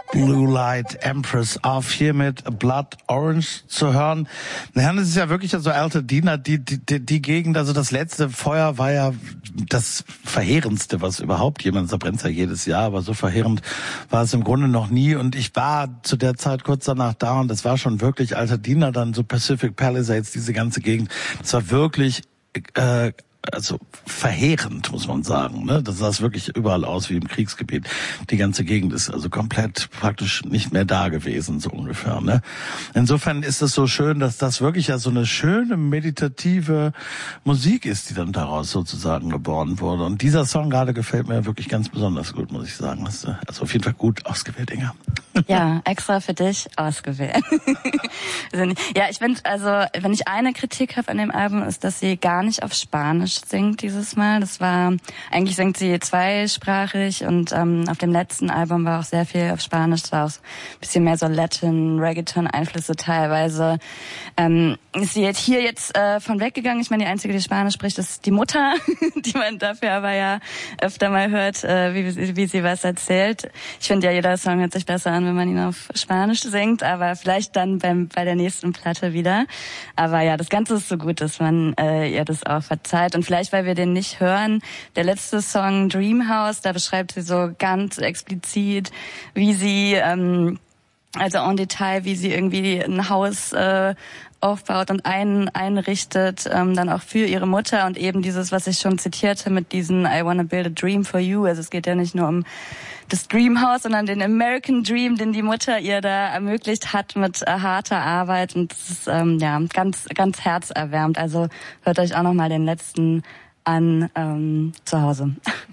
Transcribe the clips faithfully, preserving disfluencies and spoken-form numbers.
Blue Light Empress auf, hier mit Blood Orange zu hören. Naja, das ist ja wirklich so Altadena, die, die, die Gegend, also das letzte Feuer war ja das Verheerendste, was überhaupt jemand, da brennt ja jedes Jahr, aber so verheerend war es im Grunde noch nie. Und ich war zu der Zeit kurz danach da und das war schon wirklich Altadena, dann so Pacific Palisades, diese ganze Gegend. Das war wirklich, äh, also verheerend, muss man sagen. Ne? Das sah wirklich überall aus wie im Kriegsgebiet. Die ganze Gegend ist also komplett praktisch nicht mehr da gewesen, so ungefähr. Ne? Insofern ist es so schön, dass das wirklich ja so eine schöne meditative Musik ist, die dann daraus sozusagen geboren wurde. Und dieser Song gerade gefällt mir wirklich ganz besonders gut, muss ich sagen. Das ist also auf jeden Fall gut ausgewählt, Inga. Ja, extra für dich ausgewählt. Ja, ich finde, also wenn ich eine Kritik habe an dem Album, ist, dass sie gar nicht auf Spanisch singt dieses Mal. Das war, eigentlich singt sie zweisprachig und ähm, auf dem letzten Album war auch sehr viel auf Spanisch. Es war auch ein bisschen mehr so Latin, Reggaeton-Einflüsse teilweise. Ähm, ist sie jetzt hier jetzt äh, von weggegangen. Ich meine, die einzige, die Spanisch spricht, ist die Mutter, die man dafür aber ja öfter mal hört, äh, wie, wie sie was erzählt. Ich finde ja, jeder Song hört sich besser an, wenn man ihn auf Spanisch singt, aber vielleicht dann beim, bei der nächsten Platte wieder. Aber ja, das Ganze ist so gut, dass man äh, ihr das auch verzeiht. Und vielleicht, weil wir den nicht hören, der letzte Song Dreamhouse, da beschreibt sie so ganz explizit, wie sie, ähm, also en Detail, wie sie irgendwie ein Haus äh, aufbaut und ein, einrichtet, ähm, dann auch für ihre Mutter und eben dieses, was ich schon zitierte mit diesen I wanna build a dream for you. Also es geht ja nicht nur um das Dreamhouse, sondern den American Dream, den die Mutter ihr da ermöglicht hat mit äh, harter Arbeit und das ist ähm, ja ganz ganz herzerwärmend. Also hört euch auch noch mal den letzten an ähm, zu Hause.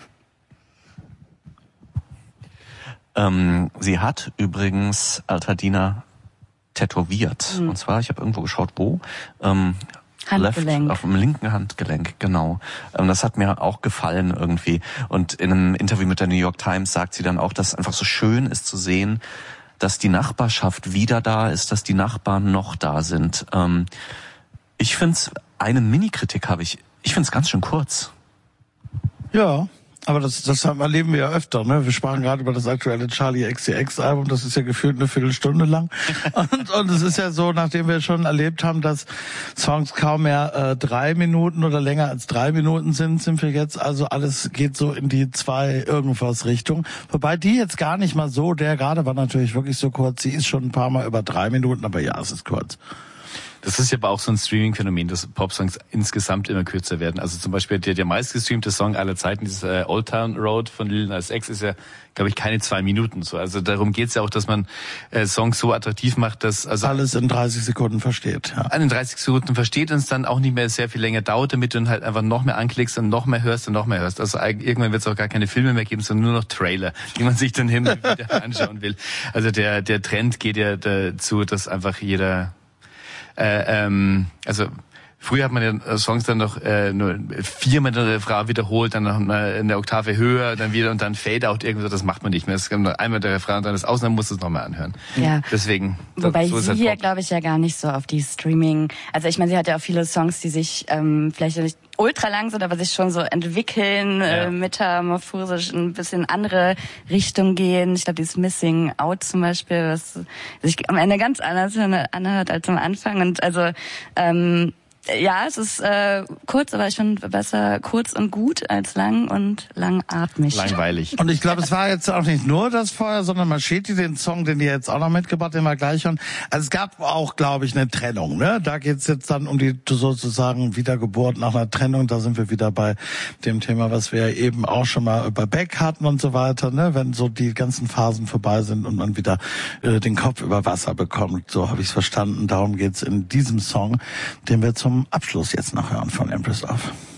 Ähm, sie hat übrigens Altadena tätowiert. Mhm. Und zwar, ich habe irgendwo geschaut, wo. Ähm, Handgelenk. Left, auf dem linken Handgelenk, genau. Ähm, das hat mir auch gefallen irgendwie. Und in einem Interview mit der New York Times sagt sie dann auch, dass es einfach so schön ist zu sehen, dass die Nachbarschaft wieder da ist, dass die Nachbarn noch da sind. Ähm, ich find's, eine Mini-Kritik habe ich, ich find's ganz schön kurz. Ja. Aber das, das erleben wir ja öfter, ne? Wir sprachen gerade über das aktuelle Charlie X C X-Album, das ist ja gefühlt eine Viertelstunde lang. Und, und es ist ja so, nachdem wir schon erlebt haben, dass Songs kaum mehr äh, drei Minuten oder länger als drei Minuten sind, sind wir jetzt, also alles geht so in die zwei irgendwas Richtung. Wobei die jetzt gar nicht mal so, der gerade war natürlich wirklich so kurz, sie ist schon ein paar Mal über drei Minuten, aber ja, es ist kurz. Das ist ja aber auch so ein Streaming-Phänomen, dass Popsongs insgesamt immer kürzer werden. Also zum Beispiel der, der meistgestreamte Song aller Zeiten, dieses äh, Old Town Road von Lil Nas X, ist ja, glaube ich, keine zwei Minuten so. Also darum geht's ja auch, dass man äh, Songs so attraktiv macht, dass also alles in dreißig Sekunden versteht. Ja. In dreißig Sekunden versteht und es dann auch nicht mehr sehr viel länger dauert, damit du dann halt einfach noch mehr anklickst und noch mehr hörst und noch mehr hörst. Also irgendwann wird es auch gar keine Filme mehr geben, sondern nur noch Trailer, die man sich dann hin und wieder anschauen will. Also der der Trend geht ja dazu, dass einfach jeder Äh, ähm, also früher hat man ja Songs dann noch äh, nur viermal in der Refrain wiederholt, dann noch mal in der Oktave höher, dann wieder und dann Fade-Out irgendwie so, das macht man nicht mehr. Es kommt einmal der Refrain und dann das Aus, dann musst du es nochmal anhören. Ja. Deswegen. Wobei so sie halt hier, glaube ich, ja gar nicht so auf die Streaming, also ich meine, sie hat ja auch viele Songs, die sich ähm, vielleicht nicht ultra lang sind, aber sich schon so entwickeln, ja. äh, metamorphosisch ein bisschen andere Richtung gehen. Ich glaube, dieses Missing Out zum Beispiel, was sich am Ende ganz anders anhört als am Anfang. Und also ähm, ja, es ist äh, kurz, aber ich finde besser kurz und gut als lang und langatmig. Langweilig. Und ich glaube, es war jetzt auch nicht nur das Feuer, sondern Machete, den Song, den die jetzt auch noch mitgebracht, den wir gleich hören. Also es gab auch, glaube ich, eine Trennung. Ne? Da geht's jetzt dann um die sozusagen Wiedergeburt nach einer Trennung. Da sind wir wieder bei dem Thema, was wir eben auch schon mal über Beck hatten und so weiter. Ne? Wenn so die ganzen Phasen vorbei sind und man wieder äh, den Kopf über Wasser bekommt. So habe ich es verstanden. Darum geht's in diesem Song, den wir zum Abschluss jetzt noch hören von Empress of.